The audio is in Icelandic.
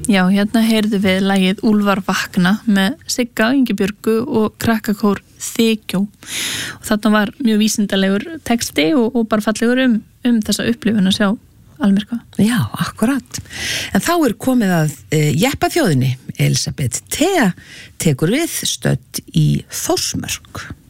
Já, hérna heyrðu við lagið Úlfar vakna með Sigga, Ingibjörgu og krakkakór Þykjó. Og þarna var mjög vísindalegur texti og bara fallegur þessa upplifun að sjá almyrkva. Já, akkurat. En þá komið að jeppaþjóðinni. Elisabeth Thea tekur við stödd í Þórsmörk.